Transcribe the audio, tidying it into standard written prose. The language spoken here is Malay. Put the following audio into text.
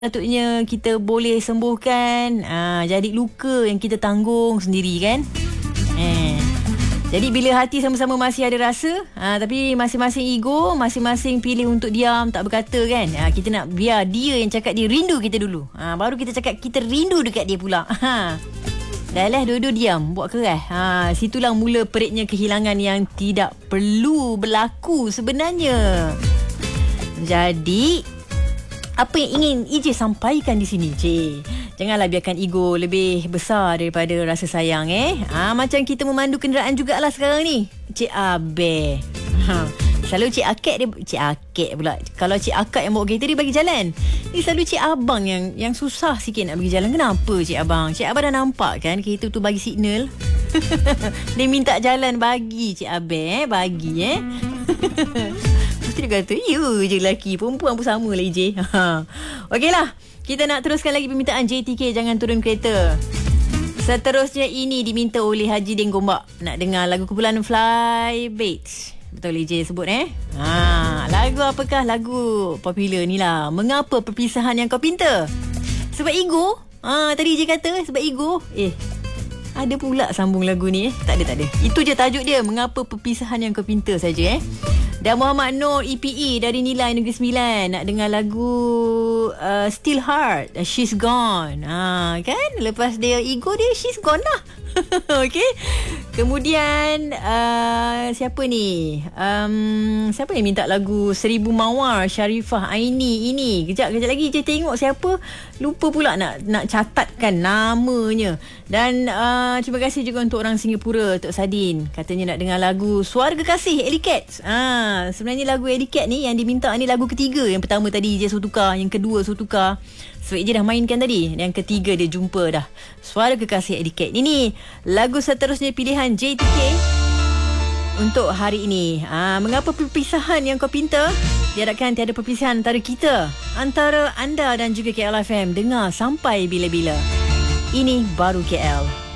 Patutnya kita boleh sembuhkan. Jadi luka yang kita tanggung sendiri kan. Jadi bila hati sama-sama masih ada rasa, tapi masing-masing ego, masing-masing pilih untuk diam, tak berkata kan. Kita nak biar dia yang cakap dia rindu kita dulu. Baru kita cakap kita rindu dekat dia pula. Dah lah dua-dua diam, buat keras. Situlah mula peritnya kehilangan yang tidak perlu berlaku sebenarnya. Jadi apa yang ingin Ije sampaikan di sini, Cik? Janganlah biarkan ego lebih besar daripada rasa sayang, Macam kita memandu kenderaan jugalah sekarang ni. Cik Abel. Selalu Cik Akak dia... Cik Akak pula. Kalau Cik Akak yang bawa kereta, dia bagi jalan. Ni selalu Cik Abang yang susah sikit nak bagi jalan. Kenapa Cik Abang? Cik Abang dah nampak kan kereta tu bagi signal. Dia minta jalan, bagi Cik Abel, bagi Mesti dia kata, ya je lelaki, perempuan pun sama lah EJ. Okeylah, kita nak teruskan lagi permintaan JTK Jangan Turun Kereta. Seterusnya ini diminta oleh Haji Din Gombak. Nak dengar lagu kumpulan Fly Beats. Betul EJ sebut lagu apakah? Lagu popular ni lah. Mengapa perpisahan yang kau pinta? Sebab ego. Tadi EJ kata sebab ego. Ada pula sambung lagu ni Tak ada. Itu je tajuk dia, mengapa perpisahan yang kau pinta saja Dan Muhammad Noor EPE dari Nilai Negeri Sembilan nak dengar lagu Still Heart, She's Gone. Kan lepas dia ego dia, she's gone lah. Okay. Kemudian siapa ni? Siapa yang minta lagu Seribu Mawar, Sharifah Aini ini. Kejap lagi je tengok siapa. Lupa pula nak catatkan namanya. Dan terima kasih juga untuk orang Singapura, Tok Sadin. Katanya nak dengar lagu Suara Kekasih, Alley Cats. Sebenarnya lagu Alley Cat ni yang diminta ni lagu ketiga. Yang pertama tadi je suruh tukar, yang kedua suruh tukar. So je dah mainkan tadi. Yang ketiga dia jumpa dah. Suara Kekasih, Alley Cat. Ini lagu seterusnya pilihan JTK untuk hari ini. Mengapa perpisahan yang kau pinta? Diharapkan tiada perpisahan antara kita, antara anda dan juga KL FM. Dengar sampai bila-bila. Ini baru KL.